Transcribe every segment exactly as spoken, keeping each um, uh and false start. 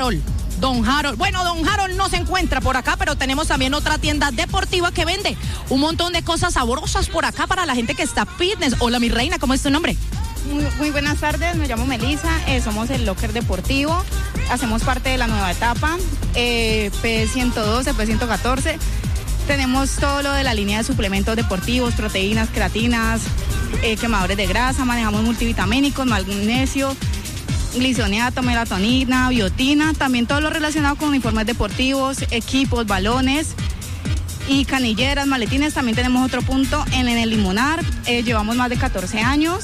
Don Harold. Bueno, Don Harold no se encuentra por acá, pero tenemos también otra tienda deportiva que vende un montón de cosas sabrosas por acá para la gente que está fitness. Hola, mi reina, ¿cómo es tu nombre? Muy, muy buenas tardes, me llamo Melissa, eh, somos el Locker Deportivo, hacemos parte de la nueva etapa, eh, P ciento doce, P ciento catorce. Tenemos todo lo de la línea de suplementos deportivos, proteínas, creatinas, eh, quemadores de grasa, manejamos multivitamínicos, magnesio, gliconiato, melatonina, biotina, también todo lo relacionado con uniformes deportivos, equipos, balones y canilleras, maletines. También tenemos otro punto en, en el Limonar, eh, llevamos más de catorce años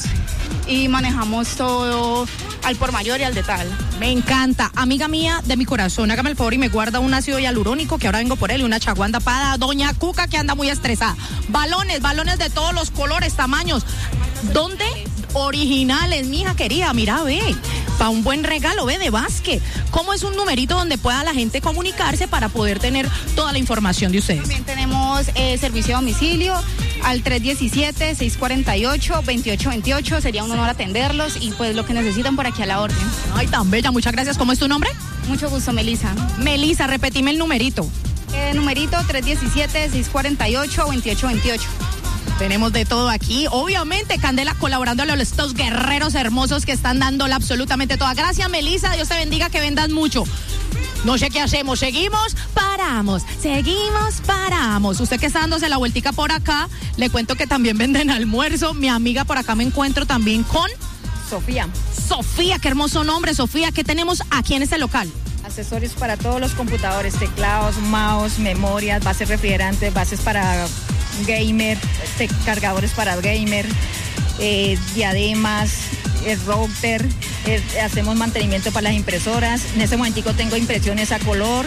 y manejamos todo al por mayor y al detal. Me encanta. Amiga mía de mi corazón, hágame el favor y me guarda un ácido hialurónico que ahora vengo por él y una chaguanda para doña Cuca que anda muy estresada. Balones, balones de todos los colores, tamaños. ¿Dónde? Originales, mija querida, mira, ve, para un buen regalo, ve, de básquet. ¿Cómo es un numerito donde pueda la gente comunicarse para poder tener toda la información de ustedes? También tenemos eh, servicio a domicilio al tres diecisiete, seis cuarenta y ocho, veintiocho veintiocho, sería un honor atenderlos y pues lo que necesitan por aquí a la orden. Ay, tan bella, muchas gracias. ¿Cómo es tu nombre? Mucho gusto, Melissa. Melissa, repetime el numerito. Eh, numerito tres diecisiete, seis cuarenta y ocho, veintiocho veintiocho. Tenemos de todo aquí. Obviamente, Candela colaborando a estos guerreros hermosos que están dándole absolutamente toda. Gracias, Melissa. Dios te bendiga, que vendas mucho. No sé qué hacemos. ¿Seguimos? Paramos. Seguimos, paramos. Usted que está dándose la vueltica por acá, le cuento que también venden almuerzo. Mi amiga por acá me encuentro también con... Sofía. Sofía, qué hermoso nombre. Sofía, ¿qué tenemos aquí en este local? Accesorios para todos los computadores, teclados, mouse, memorias, bases refrigerantes, bases para gamer, te- cargadores para gamer, eh, diademas, el router, eh, hacemos mantenimiento para las impresoras. En este momentico tengo impresiones a color,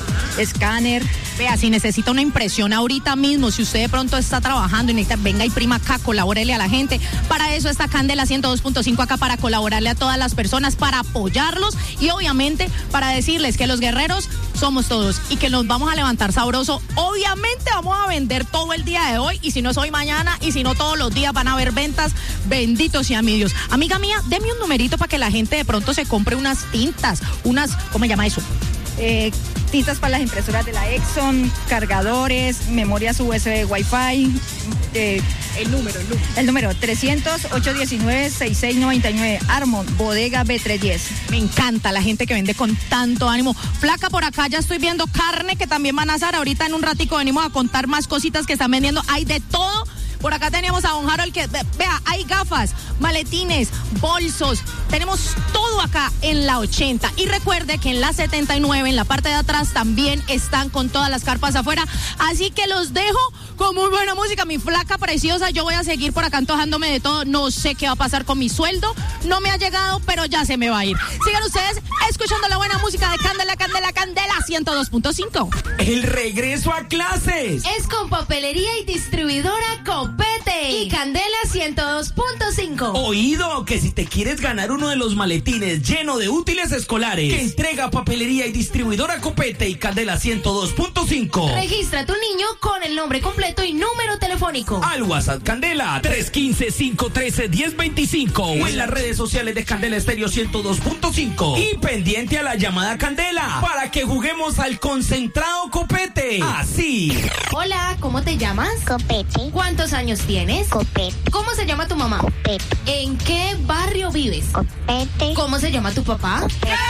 escáner. Vea, si necesita una impresión ahorita mismo, si usted de pronto está trabajando y necesita, venga y prima acá, colabórele a la gente. Para eso está Candela ciento dos punto cinco acá, para colaborarle a todas las personas, para apoyarlos y obviamente para decirles que los guerreros somos todos y que nos vamos a levantar sabroso. Obviamente vamos a vender todo el día de hoy y si no es hoy, mañana, y si no todos los días van a haber ventas. Benditos y amigos. Amiga mía, deme un numerito para que la gente de pronto se compre unas tintas, unas, ¿cómo se llama eso? Eh, tintas para las impresoras de la Exxon, cargadores, memorias U S B Wi-Fi. Eh, El número, el número. el número trescientos, ochocientos diecinueve, sesenta y seis noventa y nueve, Armon, bodega B trescientos diez. Me encanta la gente que vende con tanto ánimo. Flaca, por acá ya estoy viendo carne que también van a asar. Ahorita en un ratico venimos a contar más cositas que están vendiendo. Hay de todo. Por acá tenemos a don Harold que, ve- vea, hay gafas, maletines, bolsos, tenemos todo acá en la ochenta. Y recuerde que en la setenta y nueve, en la parte de atrás, también están con todas las carpas afuera. Así que los dejo con muy buena música, mi flaca preciosa. Yo voy a seguir por acá antojándome de todo. No sé qué va a pasar con mi sueldo. No me ha llegado, pero ya se me va a ir. Sigan ustedes escuchando la buena música de Candela, Candela, Candela ciento dos punto cinco. El regreso a clases. Es con Papelería y Distribuidora Copete y Candela ciento dos punto cinco. Oído, que si te quieres ganar uno de los maletines lleno de útiles escolares que entrega Papelería y Distribuidora Copete y Candela ciento dos punto cinco. Registra a tu niño con el nombre completo y número telefónico. Al WhatsApp Candela tres uno cinco, cinco uno tres, uno cero dos cinco o en las redes sociales de Candela Estéreo ciento dos punto cinco. Y pendiente a la llamada Candela para que juguemos al concentrado Copete. Así. Hola, ¿cómo te llamas? Copete, ¿Cuántos años tienes? copete, ¿Cómo se llama tu mamá? copete, ¿En qué barrio vives? copete, ¿Cómo se llama tu papá?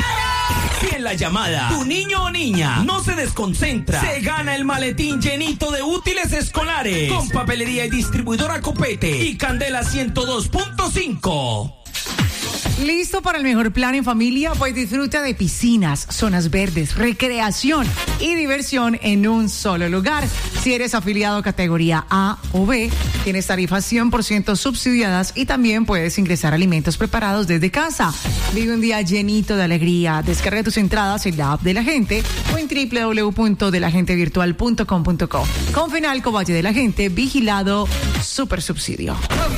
Si en la llamada tu niño o niña no se desconcentra, se gana el maletín llenito de útiles escolares con Papelería y Distribuidora Copete y Candela ciento dos punto cinco. ¿Listo para el mejor plan en familia? Pues disfruta de piscinas, zonas verdes, recreación y diversión en un solo lugar. Si eres afiliado a categoría A o B, tienes tarifas cien por ciento subsidiadas y también puedes ingresar alimentos preparados desde casa. Vive un día llenito de alegría. Descarga tus entradas en la app de La Gente o en doble u doble u doble u punto de la gente virtual punto com punto co. Con Fenalco Valle de la Gente, vigilado, super subsidio.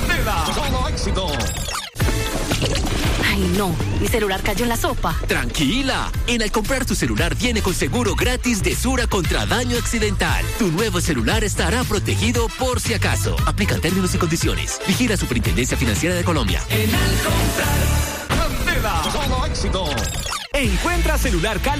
Ay, no, mi celular cayó en la sopa. Tranquila, en al comprar tu celular viene con seguro gratis de Sura contra daño accidental. Tu nuevo celular estará protegido por si acaso. Aplican términos y condiciones. Vigila Superintendencia Financiera de Colombia. En al comprar Candela, solo éxito. Encuentra celular Cali